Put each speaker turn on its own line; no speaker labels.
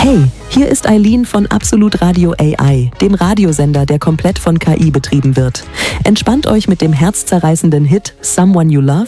Hey, hier ist Eileen von Absolut Radio AI, dem Radiosender, der komplett von KI betrieben wird. Entspannt euch mit dem herzzerreißenden Hit Someone You Love